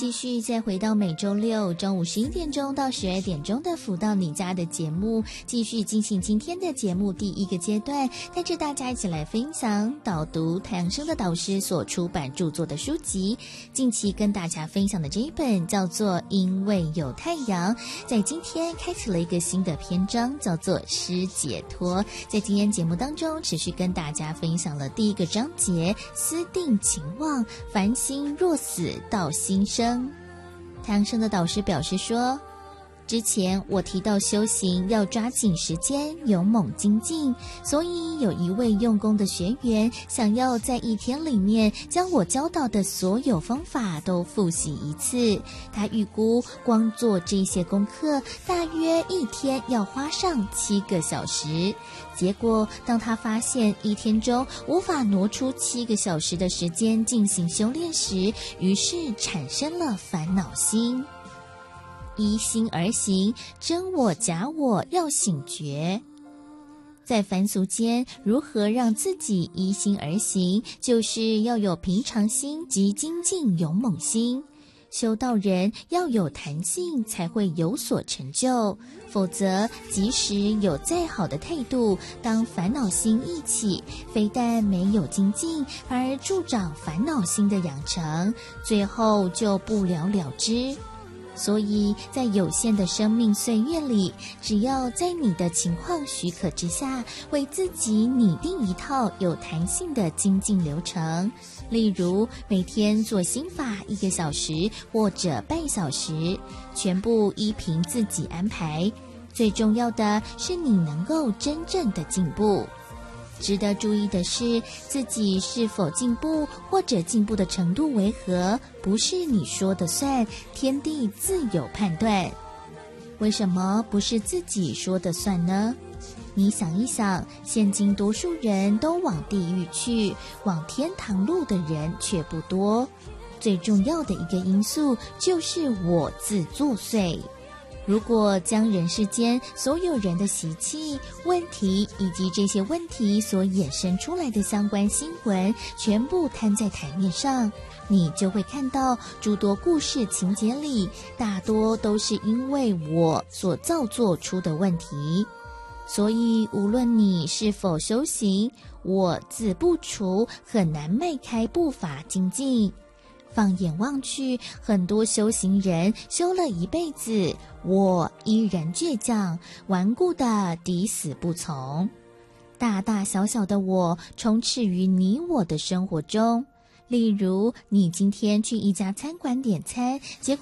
继续再回到每周六中午11点钟到12点钟的辅导你家的节目，继续进行今天的节目第一个阶段，带着大家一起来分享导读太阳升的导师所出版著作的书籍。近期跟大家分享的这一本叫做《因为有太阳》，在今天开启了一个新的篇章，叫做失解脱。在今天节目当中持续跟大家分享了第一个章节，思定情望，凡心若死道心生。太阳升的导师表示说，之前我提到修行要抓紧时间，勇猛精进，所以有一位用功的学员想要在一天里面将我教导的所有方法都复习一次。他预估光做这些功课大约一天要花上7个小时。结果当他发现一天中无法挪出7个小时的时间进行修炼时，于是产生了烦恼心。依心而行，真我假我要醒觉。在凡俗间，如何让自己依心而行，就是要有平常心及精进勇猛心。修道人要有弹性，才会有所成就，否则即使有再好的态度，当烦恼心一起，非但没有精进，反而助长烦恼心的养成，最后就不了了之。所以在有限的生命岁月里，只要在你的情况许可之下，为自己拟定一套有弹性的精进流程，例如每天做心法1个小时或者半小时，全部依凭自己安排。最重要的是你能够真正的进步。值得注意的是，自己是否进步或者进步的程度为何，不是你说的算，天地自有判断。为什么不是自己说的算呢？你想一想，现今多数人都往地狱去，往天堂路的人却不多。最重要的一个因素就是我自作祟。如果将人世间所有人的习气、问题以及这些问题所衍生出来的相关新闻全部摊在台面上，你就会看到诸多故事情节里，大多都是因为我所造作出的问题。所以无论你是否修行，我自不除，很难迈开步伐精进。放眼望去，很多修行人修了一辈子，我依然倔强顽固的抵死不从。大大小小的我充斥于你我的生活中。例如，你今天去一家餐馆点餐，结果